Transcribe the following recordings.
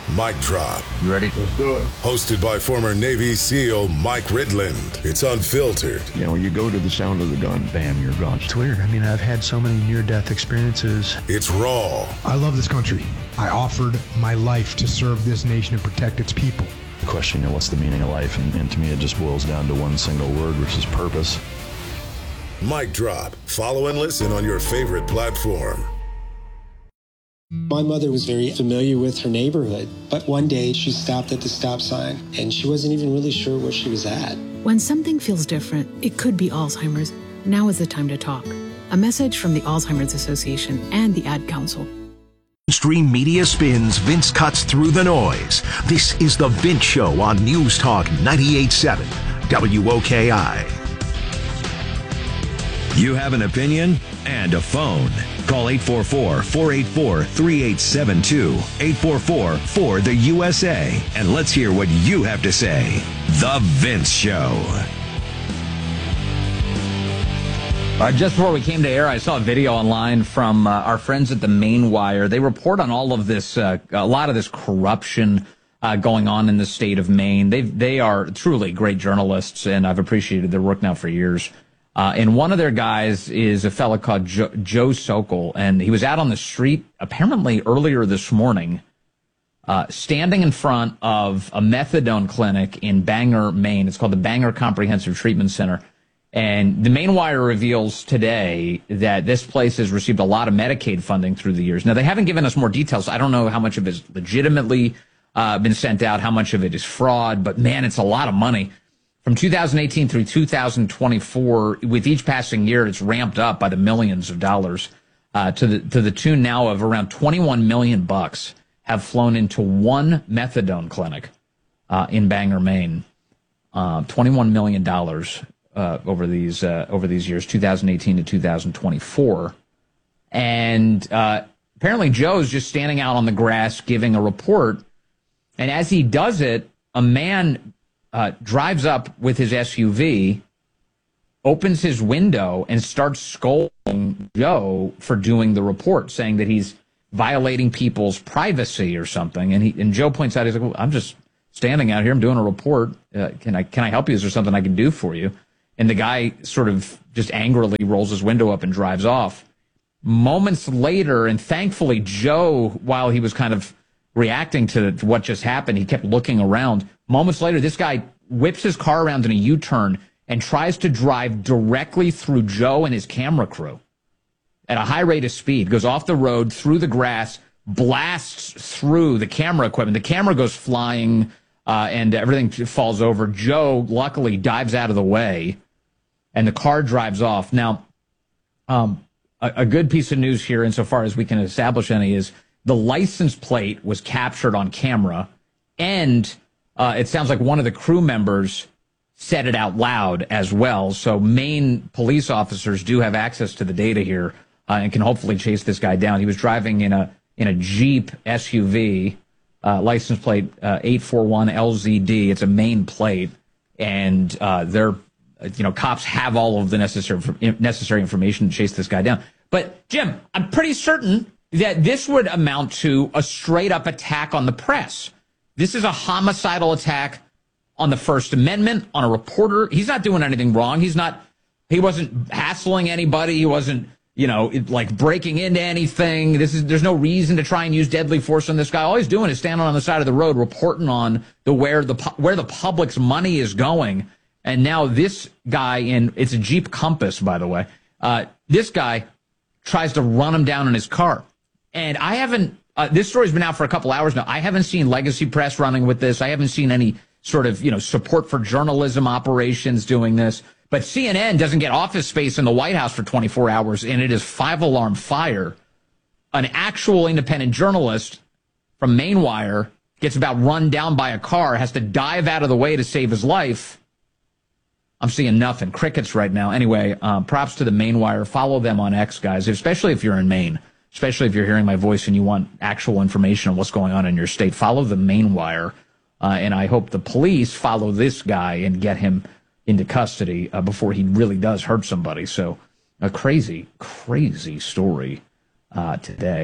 Mic Drop. You ready? Let's do it. Hosted by former Navy SEAL Mike Ridland. It's unfiltered. You know, when you go to the sound of the gun, bam, you're gone. It's weird. I mean, I've had so many near-death experiences. It's raw. I love this country. I offered my life to serve this nation and protect its people. The question, what's the meaning of life? And to me, it just boils down to one single word, which is purpose. Mic Drop. Follow and listen on your favorite platform. My mother was very familiar with her neighborhood, but one day she stopped at the stop sign and she wasn't even really sure where she was at. When something feels different, it could be Alzheimer's. Now is the time to talk. A message from the Alzheimer's Association and the Ad Council. Mainstream media spins, Vince cuts through the noise. This is The Vince Show on News Talk 98.7 WOKI. You have an opinion and a phone. Call 844-484-3872, 844-4-THE-USA, and let's hear what you have to say. The Vince Show. Just before we came to air, I saw a video online from our friends at the Maine Wire. They report on all of this, a lot of this corruption going on in the state of Maine. They are truly great journalists, and I've appreciated their work now for years. And one of their guys is a fella called Joe Sokol, and he was out on the street apparently earlier this morning, standing in front of a methadone clinic in Bangor, Maine. It's called the Bangor Comprehensive Treatment Center. And the Maine Wire reveals today that this place has received a lot of Medicaid funding through the years. Now, they haven't given us more details. I don't know how much of it is legitimately been sent out, how much of it is fraud, but man, it's a lot of money. From 2018 through 2024, with each passing year, it's ramped up by the millions of dollars to the tune now of around $21 million have flown into one methadone clinic in Bangor, Maine. $21 million over these years, 2018 to 2024, and apparently Joe's just standing out on the grass giving a report, and as he does it, a man drives up with his SUV, opens his window, and starts scolding Joe for doing the report, saying that he's violating people's privacy or something. And Joe points out, he's like, well, I'm just standing out here. I'm doing a report. Can I help you? Is there something I can do for you? And the guy sort of just angrily rolls his window up and drives off. Moments later, and thankfully Joe, while he was kind of reacting to what just happened, he kept looking around. Moments later, this guy whips his car around in a U-turn and tries to drive directly through Joe and his camera crew at a high rate of speed, goes off the road, through the grass, blasts through the camera equipment. The camera goes flying, and everything falls over. Joe, luckily, dives out of the way, and the car drives off. Now, a good piece of news here, insofar as we can establish any, is the license plate was captured on camera, and it sounds like one of the crew members said it out loud as well. So Maine police officers do have access to the data here and can hopefully chase this guy down. He was driving in a Jeep SUV, license plate 841LZD. It's a Maine plate, and cops have all of the necessary information to chase this guy down. But Jim, I'm pretty certain that this would amount to a straight-up attack on the press. This is a homicidal attack on the First Amendment, on a reporter. He's not doing anything wrong. He wasn't hassling anybody. He wasn't, breaking into anything. There's no reason to try and use deadly force on this guy. All he's doing is standing on the side of the road, reporting on where the public's money is going. And now this guy it's a Jeep Compass, by the way. This guy tries to run him down in his car. And I haven't, this story's been out for a couple hours now. I haven't seen Legacy Press running with this. I haven't seen any sort of, support for journalism operations doing this. But CNN doesn't get office space in the White House for 24 hours, and it is 5-alarm fire. An actual independent journalist from Maine Wire gets about run down by a car, has to dive out of the way to save his life. I'm seeing nothing. Crickets right now. Anyway, props to the Maine Wire. Follow them on X, guys, especially if you're in Maine. Especially if you're hearing my voice and you want actual information on what's going on in your state. Follow the Maine Wire, and I hope the police follow this guy and get him into custody before he really does hurt somebody. So a crazy, crazy story today.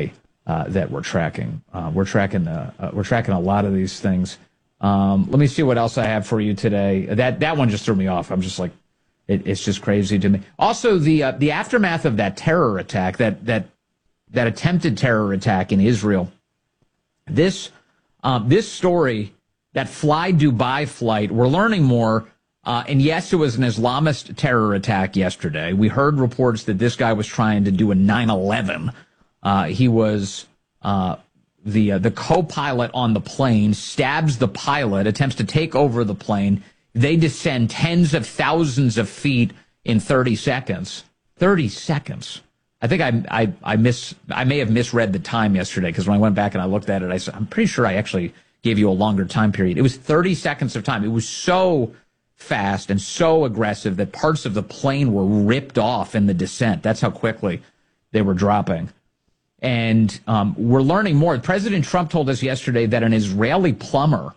that we're tracking. We're tracking a lot of these things. Let me see what else I have for you today. That one just threw me off. I'm just like, it's just crazy to me. Also, the aftermath of that terror attack, that attempted terror attack in Israel. This story, that Fly Dubai flight, we're learning more. And yes, it was an Islamist terror attack yesterday. We heard reports that this guy was trying to do a 9/11. He was the co-pilot on the plane, stabs the pilot, attempts to take over the plane. They descend tens of thousands of feet in 30 seconds. 30 seconds. I think I may have misread the time yesterday, because when I went back and I looked at it, I'm pretty sure I actually gave you a longer time period. It was 30 seconds of time. It was so fast and so aggressive that parts of the plane were ripped off in the descent. That's how quickly they were dropping. And we're learning more. President Trump told us yesterday that an Israeli plumber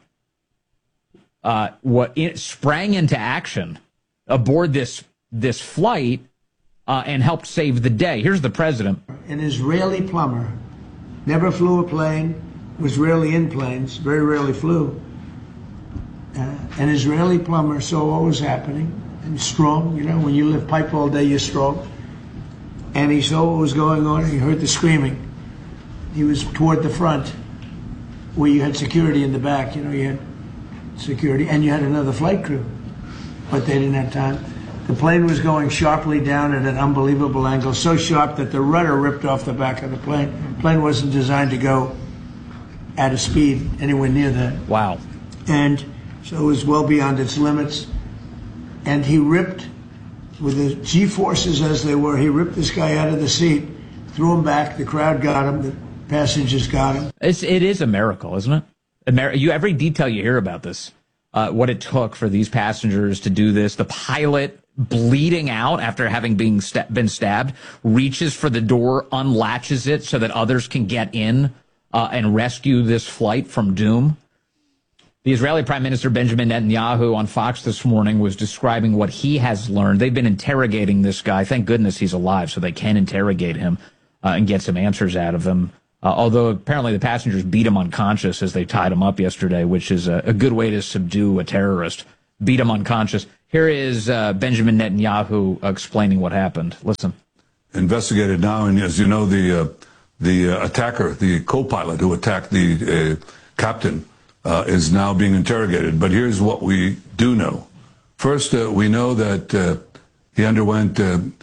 sprang into action aboard this flight and helped save the day. Here's the president. An Israeli plumber, never flew a plane, was rarely in planes, very rarely flew. An Israeli plumber saw what was happening, and strong, when you lift pipe all day, you're strong. And he saw what was going on, and he heard the screaming. He was toward the front, where you had security in the back, you had security, and you had another flight crew, but they didn't have time. The plane was going sharply down at an unbelievable angle, so sharp that the rudder ripped off the back of the plane. The plane wasn't designed to go at a speed anywhere near that. Wow. And so it was well beyond its limits. And he ripped, with the G-forces as they were, he ripped this guy out of the seat, threw him back, the crowd got him, the passengers got him. It is a miracle, isn't it? Every detail you hear about this, what it took for these passengers to do this, the pilot bleeding out after having been stabbed, reaches for the door, unlatches it so that others can get in and rescue this flight from doom. The Israeli Prime Minister Benjamin Netanyahu on Fox this morning was describing what he has learned. They've been interrogating this guy. Thank goodness he's alive so they can interrogate him and get some answers out of him. Although apparently the passengers beat him unconscious as they tied him up yesterday, which is a good way to subdue a terrorist. Beat him unconscious. Here is Benjamin Netanyahu explaining what happened. Listen. Investigated now, and as you know, the attacker, the co-pilot who attacked the captain, is now being interrogated. But here's what we do know. First, we know that he underwent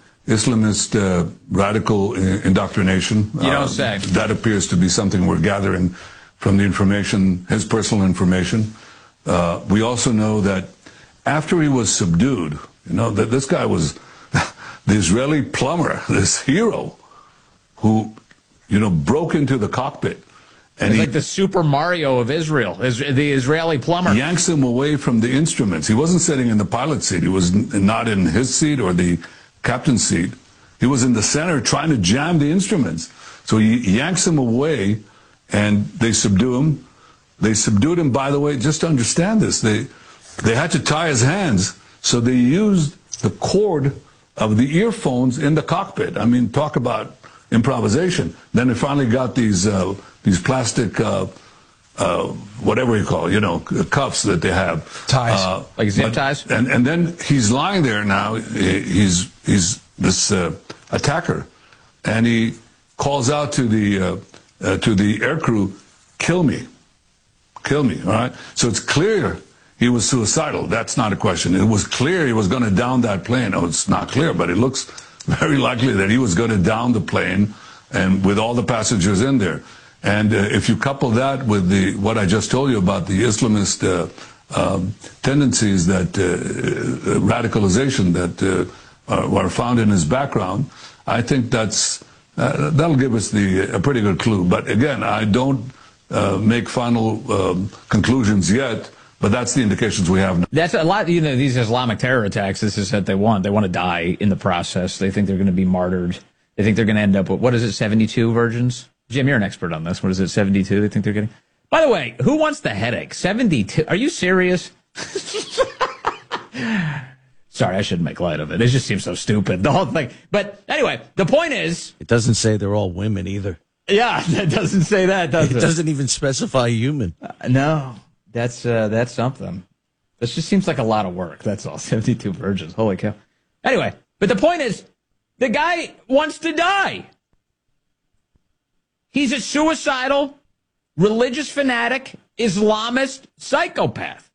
Islamist radical indoctrination. You don't say. That appears to be something we're gathering from the information, his personal information. We also know that after he was subdued, that this guy was the Israeli plumber, this hero who, broke into the cockpit. And he's like the Super Mario of Israel, the Israeli plumber. Yanks him away from the instruments. He wasn't sitting in the pilot's seat. He was not in his seat or the captain's seat. He was in the center trying to jam the instruments. So he yanks him away, and they subdue him. They subdued him, by the way, just to understand this. They had to tie his hands, so they used the cord of the earphones in the cockpit. I mean, talk about improvisation. Then they finally got these plastic, whatever you call it, cuffs that they have. Ties. Like zip ties? And then he's lying there now. He's this attacker. And he calls out to the aircrew, kill me, all right? So it's clear he was suicidal. That's not a question. It was clear he was going to down that plane. Oh, it's not clear, but it looks very likely that he was going to down the plane and with all the passengers in there. And if you couple that with what I just told you about the Islamist tendencies, that radicalization that are found in his background, I think that'll give us a pretty good clue. But again, I don't make final conclusions yet. But that's the indications we have now. That's a lot. These Islamic terror attacks, this is what they want. They want to die in the process. They think they're going to be martyred. They think they're going to end up with, what is it, 72 virgins? Jim, you're an expert on this. What is it, 72 they think they're getting? By the way, who wants the headache? 72? Are you serious? Sorry, I shouldn't make light of it. It just seems so stupid, the whole thing. But anyway, the point is... It doesn't say they're all women either. Yeah, that doesn't say that, does it? It doesn't even specify human. No, that's something. This just seems like a lot of work. That's all. 72 virgins. Holy cow. Anyway, but the point is, the guy wants to die. He's a suicidal, religious fanatic, Islamist psychopath.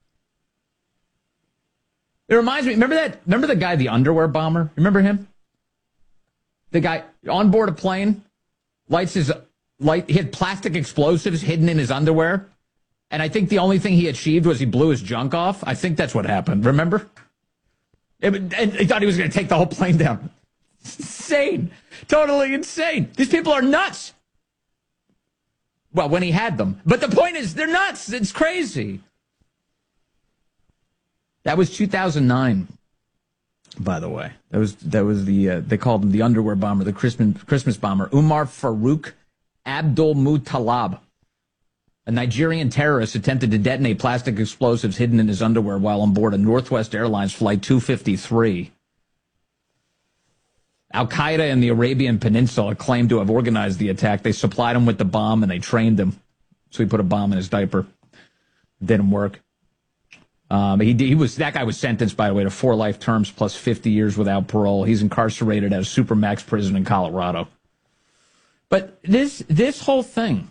It reminds me, remember the guy, the underwear bomber? Remember him? The guy on board a plane, he had plastic explosives hidden in his underwear. And I think the only thing he achieved was he blew his junk off. I think that's what happened. Remember? And he thought he was going to take the whole plane down. Insane. Totally insane. These people are nuts. Well, when he had them. But the point is, they're nuts. It's crazy. That was 2009, by the way. That was they called him the underwear bomber, the Christmas bomber. Umar Farouk Abdul Muttalab. A Nigerian terrorist attempted to detonate plastic explosives hidden in his underwear while on board a Northwest Airlines Flight 253. Al-Qaeda in the Arabian Peninsula claimed to have organized the attack. They supplied him with the bomb and they trained him. So he put a bomb in his diaper. Didn't work. That guy was sentenced, by the way, to 4 life terms plus 50 years without parole. He's incarcerated at a supermax prison in Colorado. But this whole thing,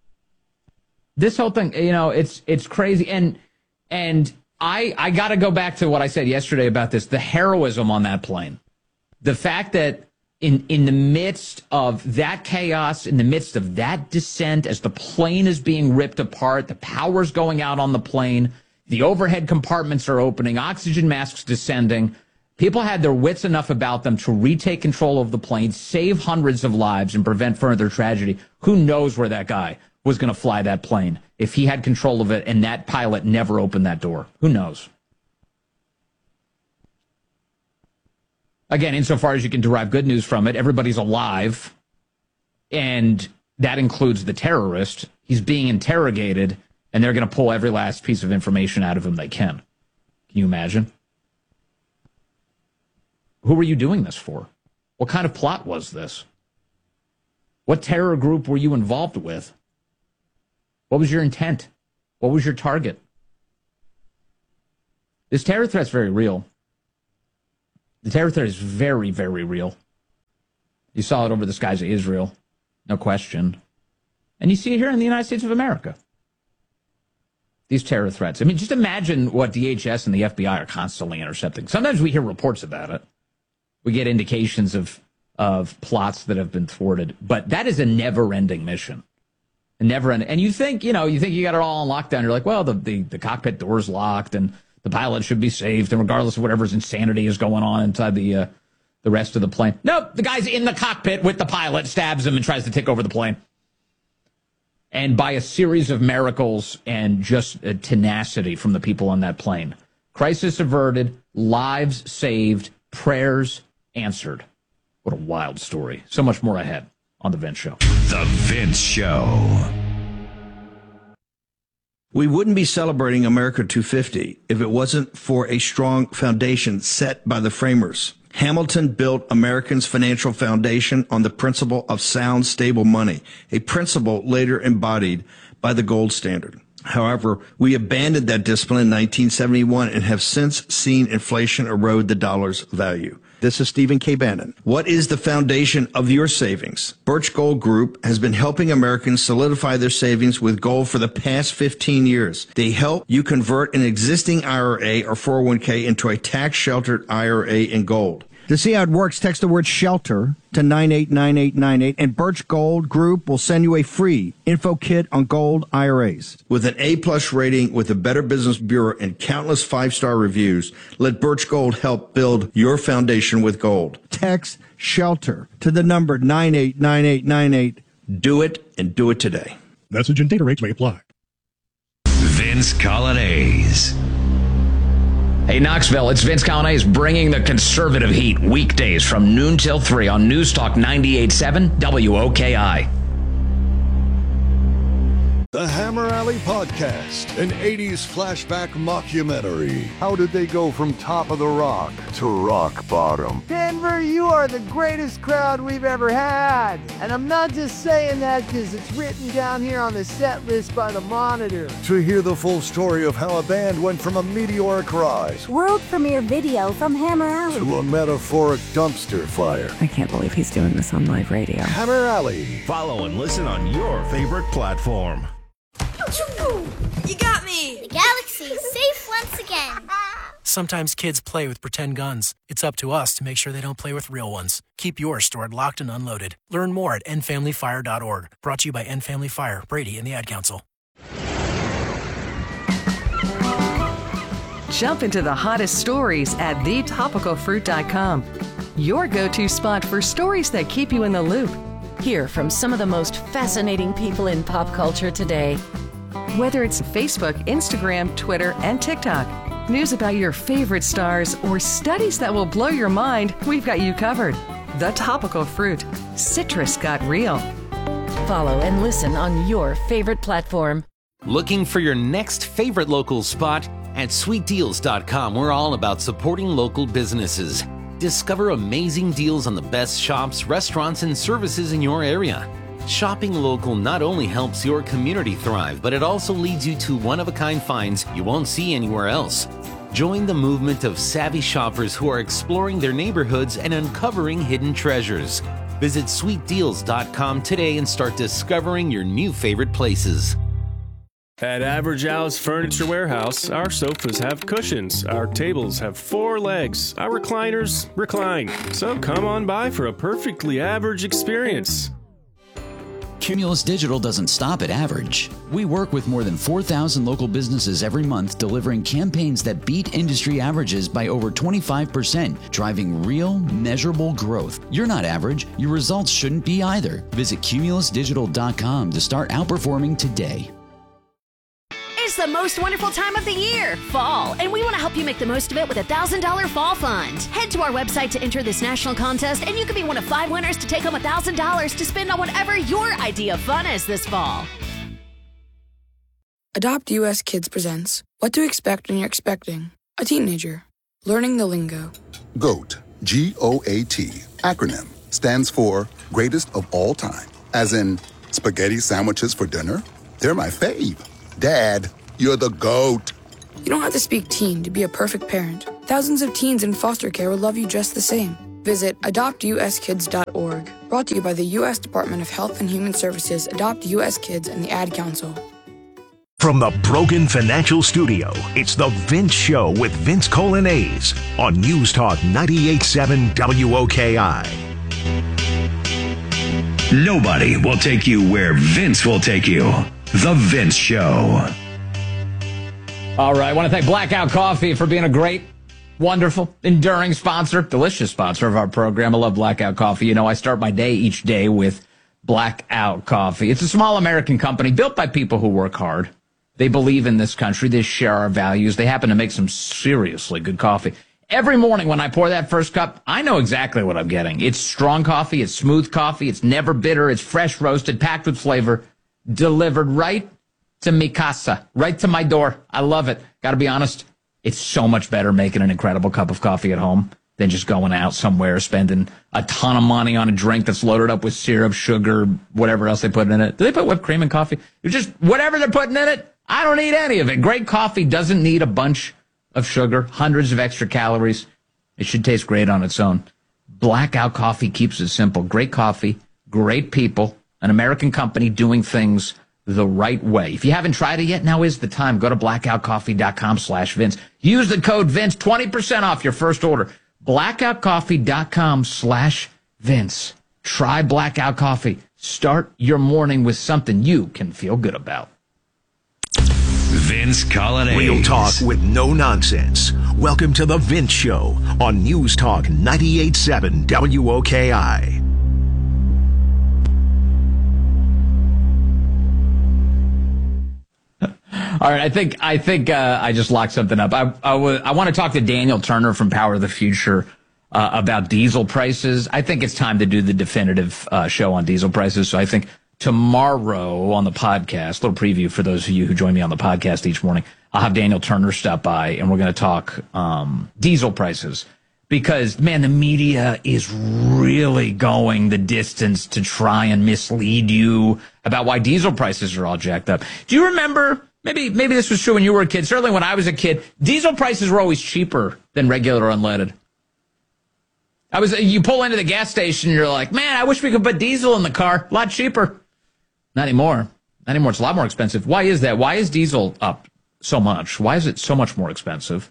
it's crazy. And I got to go back to what I said yesterday about this, the heroism on that plane. The fact that in the midst of that chaos, in the midst of that descent, as the plane is being ripped apart, the power's going out on the plane, the overhead compartments are opening, oxygen masks descending, people had their wits enough about them to retake control of the plane, save hundreds of lives, and prevent further tragedy. Who knows where that guy was going to fly that plane if he had control of it and that pilot never opened that door? Who knows? Again, insofar as you can derive good news from it, everybody's alive, and that includes the terrorist. He's being interrogated, and they're going to pull every last piece of information out of him they can. Can you imagine? Who were you doing this for? What kind of plot was this? What terror group were you involved with? What was your intent? What was your target? This terror threat's very real. The terror threat is very, very real. You saw it over the skies of Israel, no question. And you see it here in the United States of America. These terror threats. I mean, just imagine what DHS and the FBI are constantly intercepting. Sometimes we hear reports about it. We get indications of plots that have been thwarted. But that is a never-ending mission. A never-ending. And you think you got it all on lockdown. You're like, well, the cockpit door's locked and the pilot should be saved, and regardless of whatever's insanity is going on inside the rest of the plane. Nope, the guy's in the cockpit with the pilot, stabs him, and tries to take over the plane. And by a series of miracles and just tenacity from the people on that plane, crisis averted, lives saved, prayers answered. What a wild story. So much more ahead on The Vince Show. The Vince Show. We wouldn't be celebrating America 250 if it wasn't for a strong foundation set by the framers. Hamilton built Americans' financial foundation on the principle of sound, stable money, a principle later embodied by the gold standard. However, we abandoned that discipline in 1971 and have since seen inflation erode the dollar's value. This is Stephen K. Bannon. What is the foundation of your savings? Birch Gold Group has been helping Americans solidify their savings with gold for the past 15 years. They help you convert an existing IRA or 401k into a tax-sheltered IRA in gold. To see how it works, text the word SHELTER to 989898, and Birch Gold Group will send you a free info kit on gold IRAs. With an A-plus rating with the Better Business Bureau and countless 5-star reviews, let Birch Gold help build your foundation with gold. Text SHELTER to the number 989898. Do it, and do it today. Message and data rates may apply. Vince Coglianese. Hey, Knoxville, it's Vince Coglianese bringing the conservative heat weekdays from noon till 3 on News Talk 98.7 WOKI. The Hammer Alley Podcast, an 80s flashback mockumentary. How did they go from top of the rock to rock bottom? Denver, you are the greatest crowd we've ever had. And I'm not just saying that because it's written down here on the set list by the Monitor. To hear the full story of how a band went from a meteoric rise, world premiere video from Hammer Alley, to a metaphoric dumpster fire. I can't believe he's doing this on live radio. Hammer Alley. Follow and listen on your favorite platform. You got me! The galaxy is safe once again. Sometimes kids play with pretend guns. It's up to us to make sure they don't play with real ones. Keep yours stored locked and unloaded. Learn more at endfamilyfire.org. Brought to you by End Family Fire, Brady, and the Ad Council. Jump into the hottest stories at thetopicalfruit.com. Your go-to spot for stories that keep you in the loop. Hear from some of the most fascinating people in pop culture today. Whether it's Facebook, Instagram, Twitter, and TikTok, news about your favorite stars, or studies that will blow your mind, we've got you covered. The Topical Fruit. Citrus got real. Follow and listen on your favorite platform. Looking for your next favorite local spot? At sweetdeals.com, we're all about supporting local businesses. Discover amazing deals on the best shops, restaurants, and services in your area. Shopping local not only helps your community thrive, but it also leads you to one-of-a-kind finds you won't see anywhere else. Join the movement of savvy shoppers who are exploring their neighborhoods and uncovering hidden treasures. Visit sweetdeals.com today and start discovering your new favorite places. At Average Al's Furniture Warehouse, our sofas have cushions, our tables have 4 legs, our recliners recline. So come on by for a perfectly average experience. Cumulus Digital doesn't stop at average. We work with more than 4,000 local businesses every month, delivering campaigns that beat industry averages by over 25%, driving real, measurable growth. You're not average. Your results shouldn't be either. Visit cumulusdigital.com to start outperforming today. It's the most wonderful time of the year, fall, and we want to help you make the most of it with a $1,000 fall fund. Head to our website to enter this national contest, and you could be one of 5 winners to take home $1,000 to spend on whatever your idea of fun is this fall. Adopt US Kids presents What to Expect When You're Expecting a Teenager. Learning the lingo. GOAT, G-O-A-T, acronym, stands for Greatest of All Time. As in, spaghetti sandwiches for dinner? They're my fave. Dad, you're the GOAT. You don't have to speak teen to be a perfect parent. Thousands of teens in foster care will love you just the same. Visit adoptuskids.org. Brought to you by the U.S. Department of Health and Human Services, Adopt U.S. Kids, and the Ad Council. From the Brogan Financial Studio, it's The Vince Show with Vince Colanese on News Talk 98.7 WOKI. Nobody will take you where Vince will take you. The Vince Show. All right. I want to thank Blackout Coffee for being a great, wonderful, enduring sponsor, delicious sponsor of our program. I love Blackout Coffee. You know, I start my day each day with Blackout Coffee. It's a small American company built by people who work hard. They believe in this country. They share our values. They happen to make some seriously good coffee. Every morning when I pour that first cup, I know exactly what I'm getting. It's strong coffee. It's smooth coffee. It's never bitter. It's fresh roasted, packed with flavor. Delivered right to mi casa, right to my door. I love it. Got to be honest, it's so much better making an incredible cup of coffee at home than just going out somewhere, spending a ton of money on a drink that's loaded up with syrup, sugar, whatever else they put in it. Do they put whipped cream in coffee? It's just whatever they're putting in it. I don't need any of it. Great coffee doesn't need a bunch of sugar, hundreds of extra calories. It should taste great on its own. Blackout Coffee keeps it simple. Great coffee, great people. An American company doing things the right way. If you haven't tried it yet, now is the time. Go to blackoutcoffee.com/Vince. Use the code Vince, 20% off your first order. Blackoutcoffee.com/Vince. Try Blackout Coffee. Start your morning with something you can feel good about. Vince Colanese. Real talk with no nonsense. Welcome to The Vince Show on News Talk 98.7 WOKI. All right, I think I just locked something up. I want to talk to Daniel Turner from Power of the Future about diesel prices. I think it's time to do the definitive show on diesel prices. So I think tomorrow on the podcast, a little preview for those of you who join me on the podcast each morning, I'll have Daniel Turner stop by, and we're going to talk diesel prices. Because, man, the media is really going the distance to try and mislead you about why diesel prices are all jacked up. Do you remember, maybe this was true when you were a kid, certainly when I was a kid, diesel prices were always cheaper than regular unleaded. You pull into the gas station and you're like, man, I wish we could put diesel in the car. A lot cheaper. Not anymore. It's a lot more expensive. Why is that? Why is diesel up so much? Why is it so much more expensive?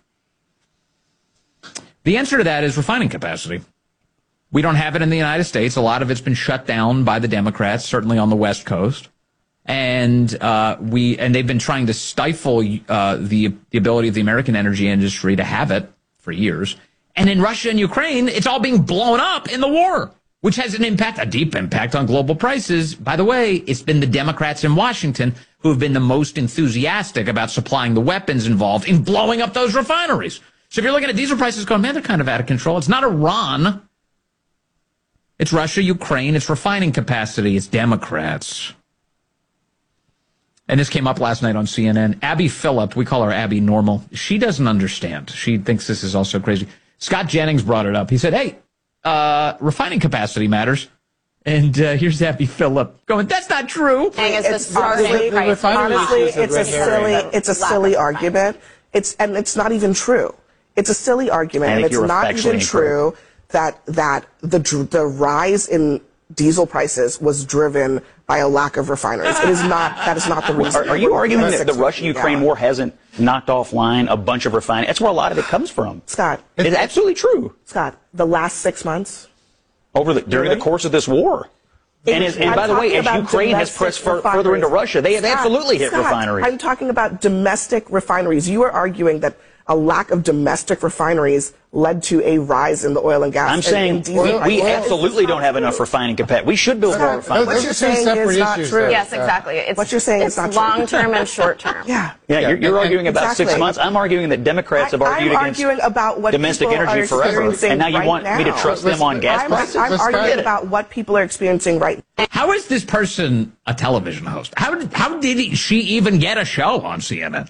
The answer to that is refining capacity. We don't have it in the United States. A lot of it's been shut down by the Democrats, certainly on the West Coast. And they've been trying to stifle the ability of the American energy industry to have it for years. And in Russia and Ukraine, it's all being blown up in the war, which has an impact, a deep impact on global prices. By the way, it's been the Democrats in Washington who have been the most enthusiastic about supplying the weapons involved in blowing up those refineries. So if you're looking at diesel prices going, man, they're kind of out of control. It's not Iran. It's Russia, Ukraine. It's refining capacity. It's Democrats. And this came up last night on CNN. Abby Phillip, we call her Abby Normal. She doesn't understand. She thinks this is also crazy. Scott Jennings brought it up. He said, hey, refining capacity matters. And here's Abby Phillip going, that's not true. Honestly, it's a silly argument. It's not even true. It's a silly argument, and it's not even true that the rise in diesel prices was driven by a lack of refineries. It is not. That is not the reason. Are you arguing that the Russia-Ukraine war hasn't knocked offline a bunch of refining? That's where a lot of it comes from. Scott, it's absolutely true. Scott, the last 6 months during the course of this war. And by the way, as Ukraine has pressed further into Russia, they have absolutely hit refineries. I'm talking about domestic refineries. You are arguing that a lack of domestic refineries led to a rise in the oil and gas. I'm saying we absolutely don't have enough refining capacity. We should build more refineries. What you're saying is not true. Yes, exactly. What you're saying is not true. It's long-term and short-term. Yeah, you're arguing about 6 months. I'm arguing that Democrats have argued against domestic energy forever, and now you want me to trust them on gas prices? I'm arguing about what people are experiencing right now. How is this person a television host? How did she even get a show on CNN?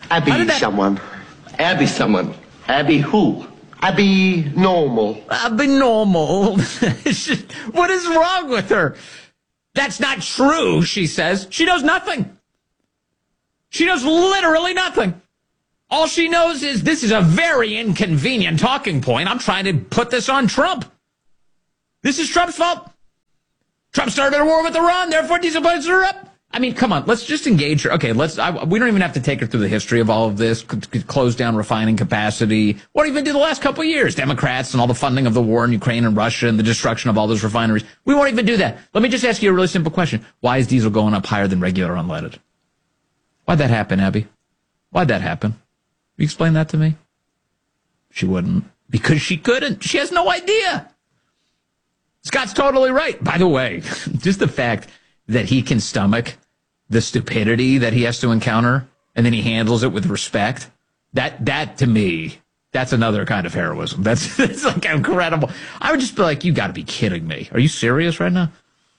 Abby someone. Abby who? Abby Normal. Abby Normal. What is wrong with her? That's not true, she says. She knows nothing. She knows literally nothing. All she knows is this is a very inconvenient talking point. I'm trying to put this on Trump. This is Trump's fault. Trump started a war with Iran, therefore diesel prices are up. I mean, come on, let's just engage her. Okay, we don't even have to take her through the history of all of this, close down refining capacity. What even did the last couple of years? Democrats and all the funding of the war in Ukraine and Russia and the destruction of all those refineries. We won't even do that. Let me just ask you a really simple question. Why is diesel going up higher than regular unleaded? Why'd that happen, Abby? Why'd that happen? You explain that to me? She wouldn't. Because she couldn't. She has no idea. Scott's totally right. By the way, just the fact that he can stomach the stupidity that he has to encounter, and then he handles it with respect. That to me, that's another kind of heroism. That's like incredible. I would just be like, you got to be kidding me. Are you serious right now?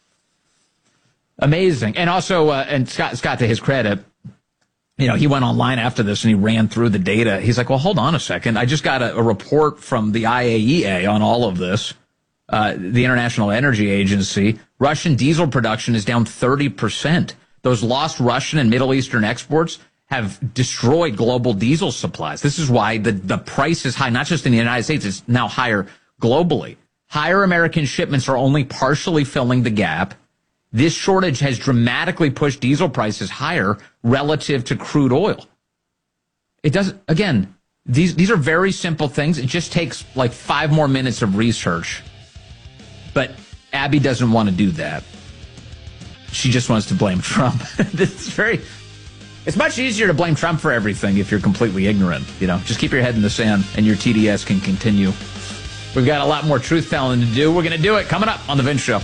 Amazing. And also, and Scott, to his credit, he went online after this and he ran through the data. He's like, well, hold on a second. I just got a report from the IAEA on all of this. The International Energy Agency. Russian diesel production is down 30%. Those lost Russian and Middle Eastern exports have destroyed global diesel supplies. This is why the price is high, not just in the United States, it's now higher globally. Higher American shipments are only partially filling the gap. This shortage has dramatically pushed diesel prices higher relative to crude oil. It doesn't, again, these are very simple things. It just takes like 5 more minutes of research. But Abby doesn't want to do that. She just wants to blame Trump. It's much easier to blame Trump for everything if you're completely ignorant. Just keep your head in the sand and your TDS can continue. We've got a lot more truth telling to do. We're going to do it coming up on The Vince Show.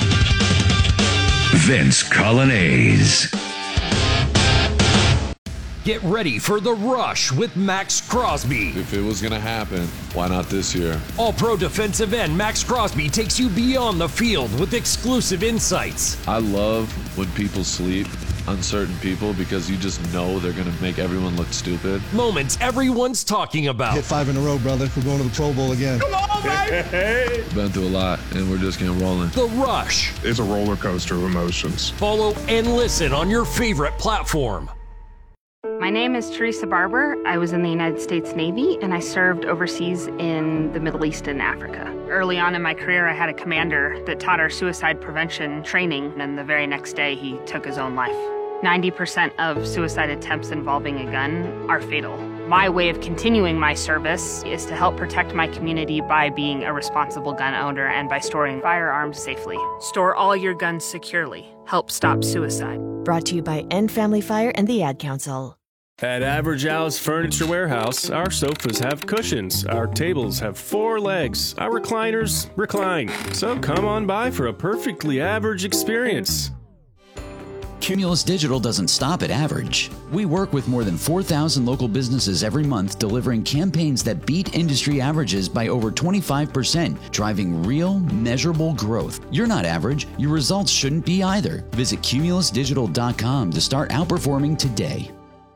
Vince Coglianese. Get ready for The Rush with Max Crosby. If it was going to happen, why not this year? All-Pro defensive end Max Crosby takes you beyond the field with exclusive insights. I love when people sleep on certain people because you just know they're going to make everyone look stupid. Moments everyone's talking about. Hit 5 in a row, brother. We're going to the Pro Bowl again. Come on, baby! Been through a lot, and we're just getting rolling. The Rush. It's a roller coaster of emotions. Follow and listen on your favorite platform. My name is Teresa Barber. I was in the United States Navy, and I served overseas in the Middle East and Africa. Early on in my career, I had a commander that taught our suicide prevention training, and the very next day, he took his own life. 90% of suicide attempts involving a gun are fatal. My way of continuing my service is to help protect my community by being a responsible gun owner and by storing firearms safely. Store all your guns securely. Help stop suicide. Brought to you by End Family Fire and the Ad Council. At Average Al's Furniture Warehouse, our sofas have cushions, our tables have 4 legs, our recliners recline. So come on by for a perfectly average experience. Cumulus Digital doesn't stop at average. We work with more than 4,000 local businesses every month, delivering campaigns that beat industry averages by over 25%, driving real, measurable growth. You're not average. Your results shouldn't be either. Visit cumulusdigital.com to start outperforming today.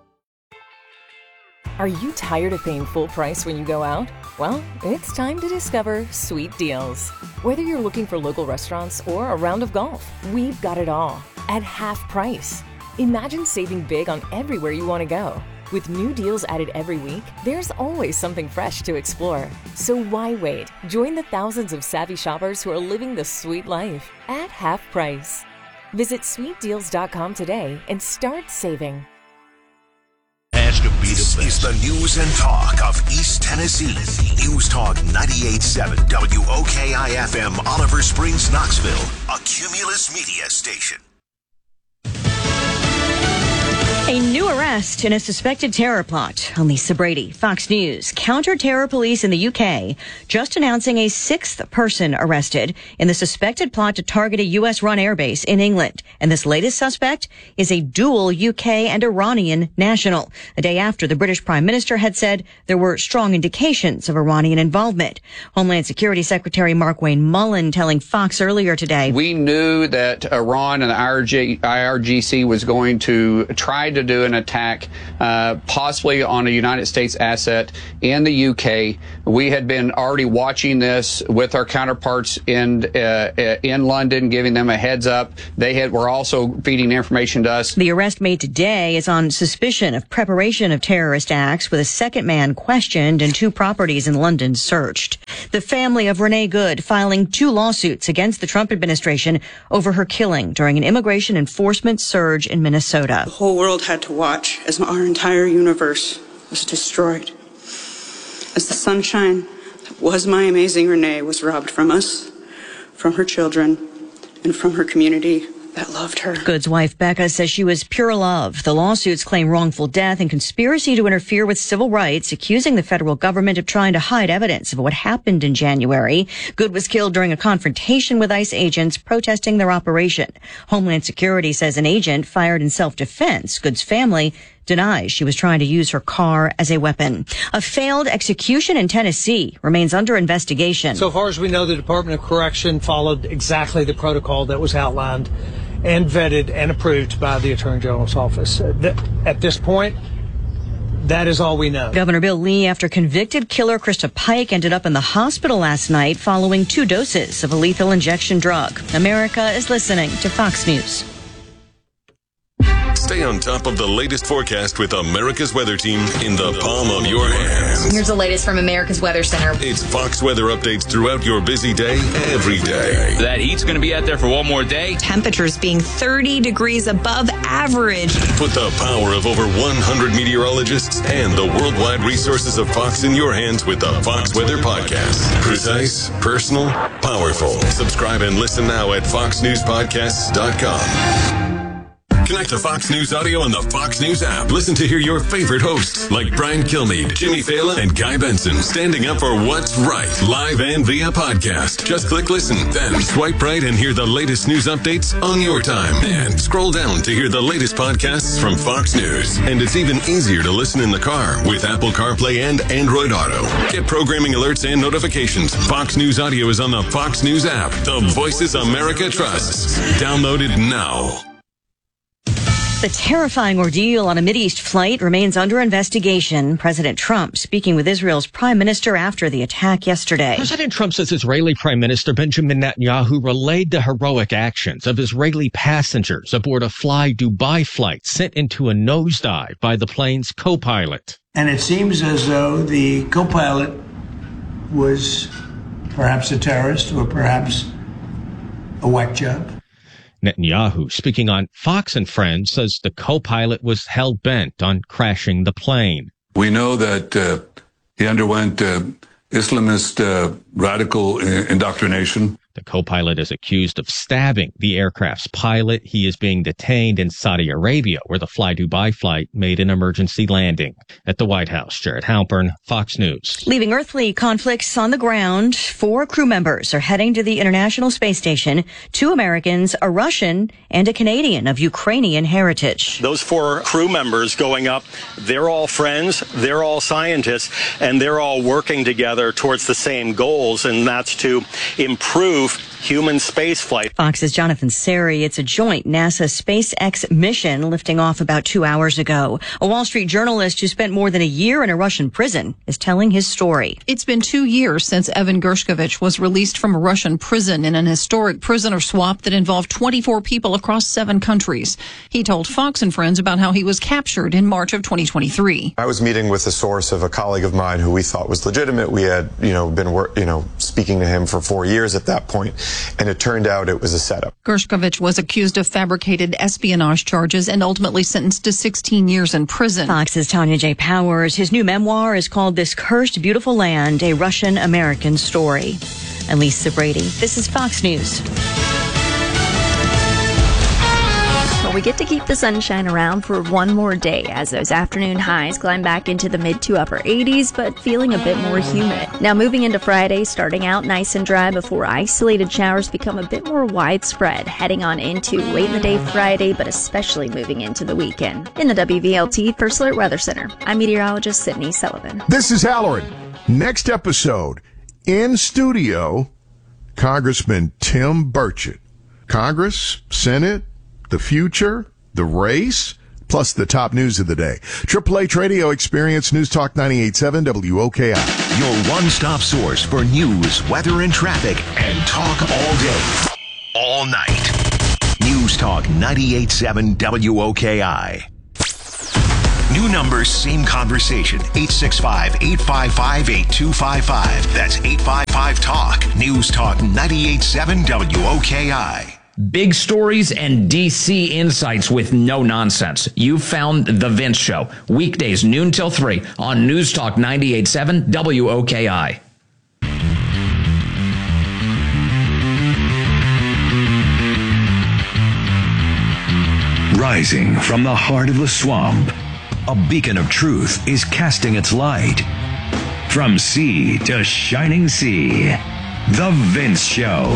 Are you tired of paying full price when you go out? Well, it's time to discover Sweet Deals. Whether you're looking for local restaurants or a round of golf, we've got it all at half price. Imagine saving big on everywhere you want to go. With new deals added every week, there's always something fresh to explore. So why wait? Join the thousands of savvy shoppers who are living the sweet life at half price. Visit sweetdeals.com today and start saving. This is the news and talk of East Tennessee. News Talk 98.7 WOKI-FM, Oliver Springs, Knoxville, a Cumulus Media station. A new arrest in a suspected terror plot. I'm Lisa Brady, Fox News. Counter-terror police in the UK just announcing a 6th person arrested in the suspected plot to target a U.S.-run airbase in England. And this latest suspect is a dual UK and Iranian national, a day after the British Prime Minister had said there were strong indications of Iranian involvement. Homeland Security Secretary Markwayne Mullin telling Fox earlier today. We knew that Iran and the IRGC was going to try to do an attack, possibly on a United States asset in the UK. We had been already watching this with our counterparts in London, giving them a heads up. They were also feeding information to us. The arrest made today is on suspicion of preparation of terrorist acts, with a second man questioned and 2 properties in London searched. The family of Renee Good filing 2 lawsuits against the Trump administration over her killing during an immigration enforcement surge in Minnesota. The whole world had to watch as our entire universe was destroyed. As the sunshine that was my amazing Renee was robbed from us, from her children, and from her community that loved her. Good's wife, Becca, says she was pure love. The lawsuits claim wrongful death and conspiracy to interfere with civil rights, accusing the federal government of trying to hide evidence of what happened in January. Good was killed during a confrontation with ICE agents protesting their operation. Homeland Security says an agent fired in self-defense. Good's family denies she was trying to use her car as a weapon. A failed execution in Tennessee remains under investigation. So far as we know, the Department of Correction followed exactly the protocol that was outlined and vetted and approved by the Attorney General's office. At this point, that is all we know. Governor Bill Lee, after convicted killer Krista Pike ended up in the hospital last night following 2 doses of a lethal injection drug. America is listening to Fox News. Stay on top of the latest forecast with America's Weather Team in the palm of your hands. Here's the latest from America's Weather Center. It's Fox weather updates throughout your busy day, every day. That heat's going to be out there for one more day. Temperatures being 30 degrees above average. Put the power of over 100 meteorologists and the worldwide resources of Fox in your hands with the Fox Weather Podcast. Precise, personal, powerful. Subscribe and listen now at foxnewspodcasts.com. Connect to Fox News Audio on the Fox News app. Listen to hear your favorite hosts like Brian Kilmeade, Jimmy Fallon, and Guy Benson standing up for what's right, live and via podcast. Just click listen, then swipe right and hear the latest news updates on your time. And scroll down to hear the latest podcasts from Fox News. And it's even easier to listen in the car with Apple CarPlay and Android Auto. Get programming alerts and notifications. Fox News Audio is on the Fox News app. The voices America trusts. Download it now. The terrifying ordeal on a Mideast flight remains under investigation. President Trump speaking with Israel's prime minister after the attack yesterday. President Trump says Israeli Prime Minister Benjamin Netanyahu relayed the heroic actions of Israeli passengers aboard a Fly Dubai flight sent into a nosedive by the plane's co-pilot. And it seems as though the co-pilot was perhaps a terrorist or perhaps a whack job. Netanyahu, speaking on Fox and Friends, says the co-pilot was hell-bent on crashing the plane. We know that he underwent Islamist radical indoctrination. The co-pilot is accused of stabbing the aircraft's pilot. He is being detained in Saudi Arabia, where the Fly Dubai flight made an emergency landing. At the White House, Jared Halpern, Fox News. Leaving earthly conflicts on the ground, 4 crew members are heading to the International Space Station. 2 Americans, a Russian, and a Canadian of Ukrainian heritage. Those 4 crew members going up, they're all friends, they're all scientists, and they're all working together towards the same goals, and that's to improve human spaceflight. Fox's Jonathan Seri. It's a joint NASA SpaceX mission lifting off about 2 hours ago. A Wall Street journalist who spent more than a year in a Russian prison is telling his story. It's been 2 years since Evan Gershkovich was released from a Russian prison in an historic prisoner swap that involved 24 people across 7 countries. He told Fox and Friends about how he was captured in March of 2023. I was meeting with a source of a colleague of mine who we thought was legitimate. We had, been speaking to him for 4 years at that point, and it turned out it was a setup. Gershkovich was accused of fabricated espionage charges and ultimately sentenced to 16 years in prison. Fox's Tanya J. Powers. His new memoir is called This Cursed Beautiful Land, a Russian-American Story. I'm Lisa Brady. This is Fox News. We get to keep the sunshine around for one more day as those afternoon highs climb back into the mid to upper 80s, but feeling a bit more humid. Now moving into Friday, starting out nice and dry before isolated showers become a bit more widespread, heading on into late in the day Friday, but especially moving into the weekend. In the WVLT First Alert Weather Center, I'm meteorologist Sydney Sullivan. This is Halloran. Next episode, in studio, Congressman Tim Burchett. Congress, Senate, the future, the race, plus the top news of the day. Triple H Radio Experience News Talk 98.7 WOKI. Your one-stop source for news, weather, and traffic, and talk all day, all night. News Talk 98.7 WOKI. New numbers, same conversation. 865-855-8255. That's 855-TALK. News Talk 98.7 WOKI. Big stories and DC insights with no nonsense. You found The Vince Show. Weekdays, noon till 3 on News Talk 98.7 WOKI. Rising from the heart of the swamp, a beacon of truth is casting its light. From sea to shining sea, The Vince Show.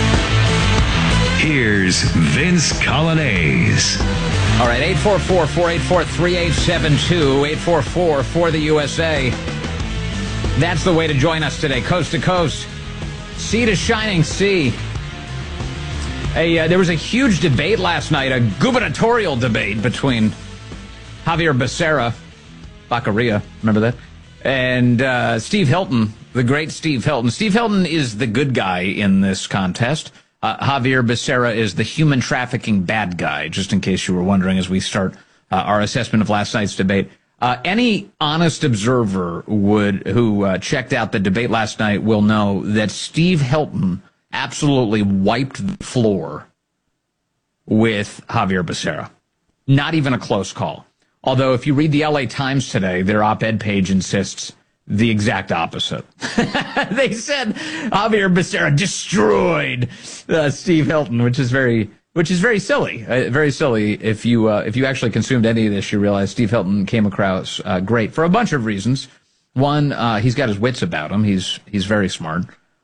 Here's Vince Colonnese. All right, 844-484-3872, 844-for-the-USA. That's the way to join us today, coast to coast, sea to shining sea. There was a huge debate last night, a gubernatorial debate between Javier Becerra, Baccaria, remember that? And Steve Hilton, the great Steve Hilton. Steve Hilton is the good guy in this contest. Javier Becerra is the human trafficking bad guy, just in case you were wondering as we start our assessment of last night's debate. Any honest observer who checked out the debate last night will know that Steve Hilton absolutely wiped the floor with Javier Becerra. Not even a close call. Although if you read the LA Times today, their op-ed page insists the exact opposite. They said Javier Becerra destroyed Steve Hilton, which is very, which is very silly. Very silly. If you actually consumed any of this, you realize Steve Hilton came across great for a bunch of reasons. One, he's got his wits about him. He's very smart.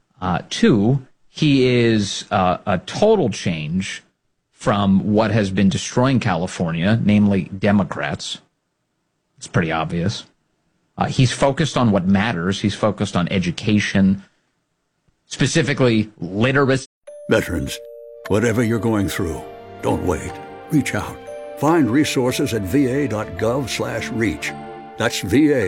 Two, he is a total change from what has been destroying California, namely Democrats. It's pretty obvious. He's focused on what matters. He's focused on education, specifically literacy. Veterans, whatever you're going through, don't wait. Reach out. Find resources at va.gov/reach. That's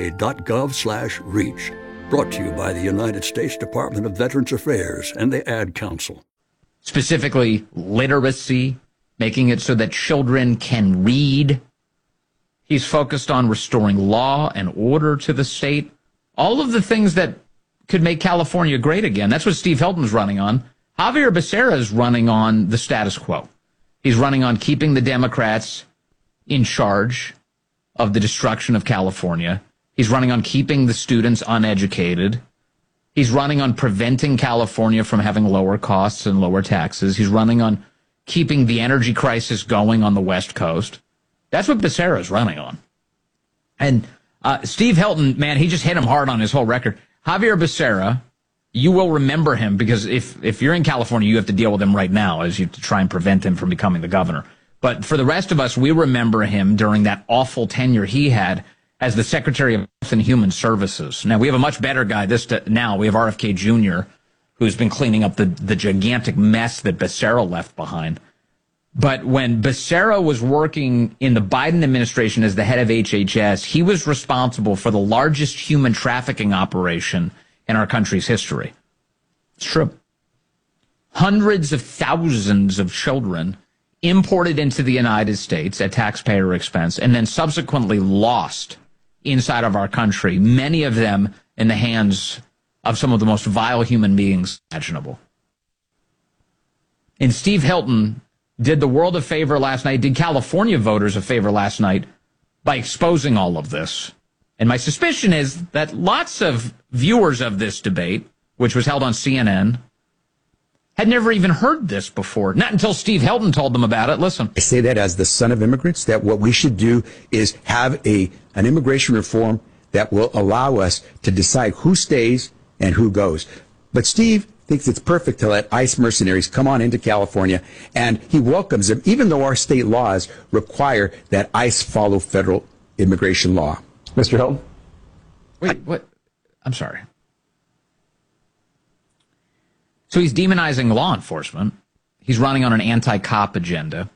va.gov/reach. Brought to you by the United States Department of Veterans Affairs and the Ad Council. Specifically literacy, making it so that children can read. He's focused on restoring law and order to the state. All of the things that could make California great again. That's what Steve Hilton's running on. Javier Becerra is running on the status quo. He's running on keeping the Democrats in charge of the destruction of California. He's running on keeping the students uneducated. He's running on preventing California from having lower costs and lower taxes. He's running on keeping the energy crisis going on the West Coast. That's what Becerra is running on. And Steve Hilton, man, he just hit him hard on his whole record. Javier Becerra, you will remember him because if you're in California, you have to deal with him right now as you try and prevent him from becoming the governor. But for the rest of us, we remember him during that awful tenure he had as the Secretary of Health and Human Services. Now, we have a much better guy now. We have RFK Jr., who's been cleaning up the gigantic mess that Becerra left behind. But when Becerra was working in the Biden administration as the head of HHS, he was responsible for the largest human trafficking operation in our country's history. It's true. Hundreds of thousands of children imported into the United States at taxpayer expense and then subsequently lost inside of our country, many of them in the hands of some of the most vile human beings imaginable. And Steve Hilton did the world a favor last night, did California voters a favor last night by exposing all of this. And my suspicion is that lots of viewers of this debate, which was held on CNN, had never even heard this before. Not until Steve Hilton told them about it. Listen. I say that as the son of immigrants, that what we should do is have an immigration reform that will allow us to decide who stays and who goes. But Steve thinks it's perfect to let ICE mercenaries come on into California, and he welcomes them, even though our state laws require that ICE follow federal immigration law. Mr. Hilton? Wait, what? I'm sorry. So he's demonizing law enforcement. He's running on an anti-cop agenda.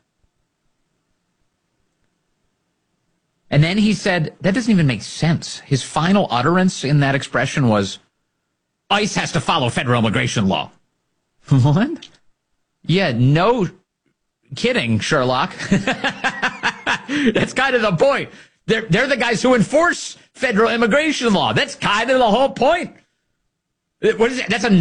And then he said, that doesn't even make sense. His final utterance in that expression was, ICE has to follow federal immigration law. What? Yeah, no kidding, Sherlock. That's kind of the point. They're the guys who enforce federal immigration law. That's kind of the whole point. What is it? That's a